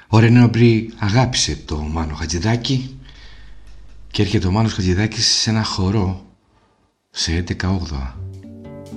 Ο Ρενέ Ομπρί αγάπησε το Μάνο Χατζηδάκη και έρχεται ο Μάνος Χατζηδάκης σε ένα χορό σε 11-8.